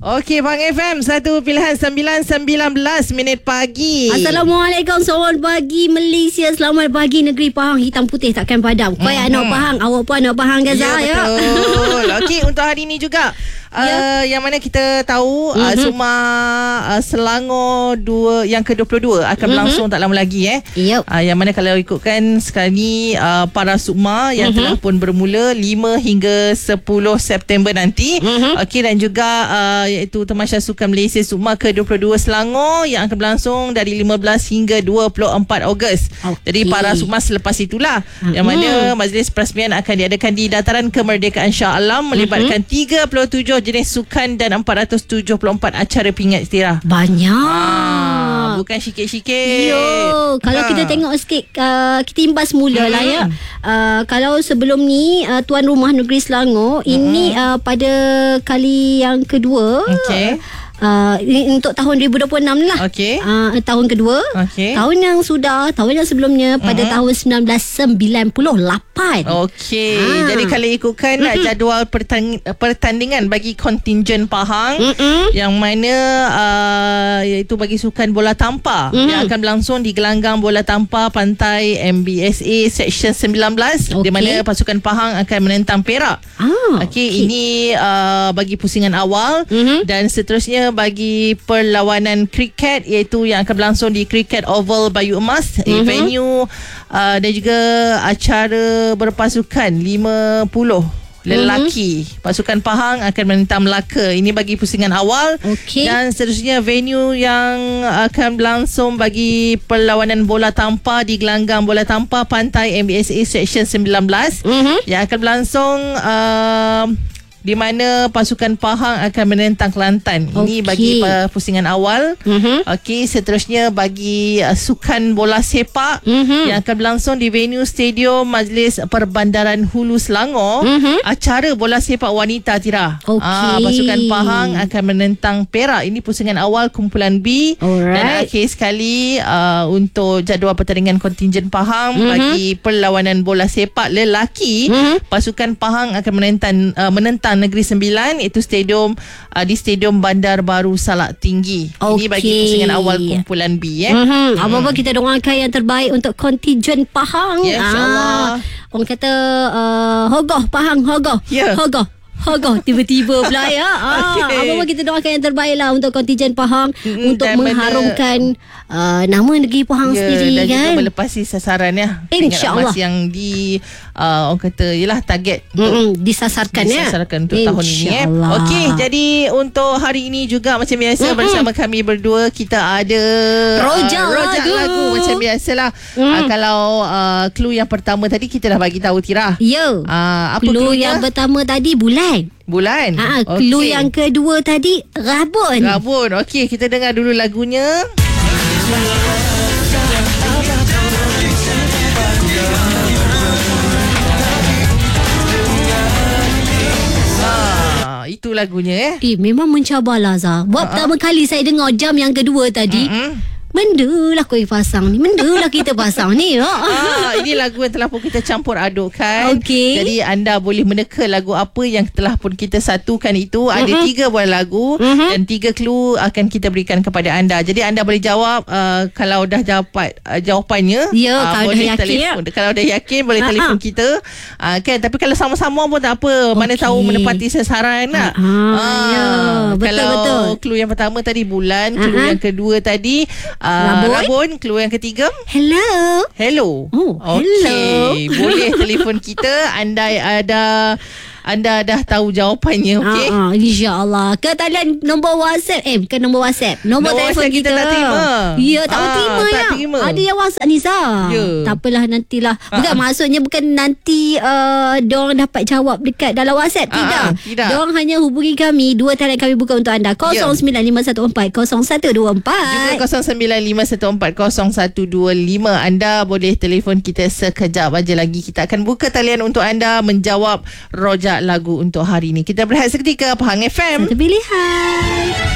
Okey, Pahang FM, satu pilihan 9:19 pagi. Assalamualaikum, selamat pagi Malaysia, selamat pagi negeri Pahang. Hitam putih takkan padam. Kau anak Pahang, awak pun anak Pahang kan, Zah? Ya, betul. Okey, untuk hari ini juga yang mana kita tahu Suma Selangor yang ke-22 akan berlangsung tak lama lagi yang mana kalau ikutkan sekarang ni para Sukma yang telah pun bermula 5 hingga 10 September nanti. Okey, dan juga iaitu Tamasya Sukan Malaysia Sukma ke-22 Selangor yang akan berlangsung dari 15 hingga 24 Ogos. Jadi para Sukma selepas itulah yang mana majlis perasmian akan diadakan di Dataran Kemerdekaan Shah Alam melibatkan 37 jenis sukan dan 474 acara pingat istirahat. Banyak. Bukan sikit-sikit. Kalau kita tengok sikit, kita imbas mula lah ya. Kalau sebelum ni tuan rumah negeri Selangor ini pada kali yang kedua. Untuk tahun 2026 lah. Tahun kedua. Tahun yang sebelumnya pada tahun 1998. Jadi kalau ikutkan jadual pertandingan bagi kontingen Pahang yang mana iaitu bagi sukan bola tampar yang akan berlangsung di gelanggang bola tampar Pantai MBSA Section 19 di mana pasukan Pahang akan menentang Perak. Ini bagi pusingan awal dan seterusnya bagi perlawanan kriket iaitu yang akan berlangsung di Cricket Oval Bayu Emas. Venue dan juga acara berpasukan 50 lelaki pasukan Pahang akan menentang Melaka. Ini bagi pusingan awal. Dan seterusnya venue yang akan berlangsung bagi perlawanan bola tampar di gelanggang bola tampar Pantai MBSA Section 19 yang akan berlangsung di mana pasukan Pahang akan menentang Kelantan. Ini bagi pusingan awal. Seterusnya bagi sukan bola sepak yang akan berlangsung di venue Stadium Majlis Perbandaran Hulu Selangor. Acara bola sepak wanita Tira. Pasukan Pahang akan menentang Perak. Ini pusingan awal kumpulan B. Dan akhir sekali untuk jadual pertandingan kontingen Pahang bagi perlawanan bola sepak lelaki, pasukan Pahang akan menentang Negeri Sembilan, itu stadium di Stadium Bandar Baru Salak Tinggi. Ini bagi pusingan awal kumpulan B. Apa-apa kita doakan yang terbaik untuk kontingen Pahang. InsyaAllah. Orang kata hogoh Pahang, hogoh. Hogoh tiba-tiba pula ya. Apa-apa kita doakan yang terbaik lah untuk kontingen Pahang untuk mengharumkan nama negeri Pahang sendiri dan kan. Dan juga melepasi sasaran InsyaAllah. Yang orang kata ialah target disasarkan untuk tahun ini. Okey, jadi untuk hari ini juga macam biasa bersama kami berdua kita ada Rojak lagu macam biasalah. Kalau clue yang pertama tadi kita dah bagi tahu Tira. Apa clue yang pertama tadi bulan. Clue yang kedua tadi rabun. Okey, kita dengar dulu lagunya. Itu lagunya memang mencabarlah Zah. Buat pertama kali saya dengar jam yang kedua tadi. Benda lah kau pasang ni, benda lah kita pasang ni. Ini lagu yang telah pun kita campur adukkan. Jadi anda boleh meneka lagu apa yang telah pun kita satukan itu. Ada 3 buah lagu dan 3 clue akan kita berikan kepada anda. Jadi anda boleh jawab kalau dah dapat jawapannya. Kalau boleh dah yakin telefon. Kalau dah yakin boleh telefon kita. Kan, tapi kalau sama-sama pun tak apa. Mana tahu menepati sasaran nak. Kalau clue yang pertama tadi bulan, clue yang kedua tadi Rabun. Clue yang ketiga Hello. Hello. Boleh telefon kita. Anda dah tahu jawapannya. InsyaAllah. Ke talian nombor WhatsApp. Ke nombor WhatsApp. Nombor telefon kita tak terima. Tak terima. Ada yang WhatsApp ni Zah. Tak apalah, nantilah. Bukan maksudnya bukan nanti diorang dapat jawab dekat dalam WhatsApp. Tidak. Diorang hanya hubungi kami. 2 talian kami buka untuk anda. 0951140124 juga 0951140125. Anda boleh telefon kita sekejap aja lagi. Kita akan buka talian untuk anda menjawab rojak lagu untuk hari ini. Kita berehat seketika. Pahang FM, satu pilihan.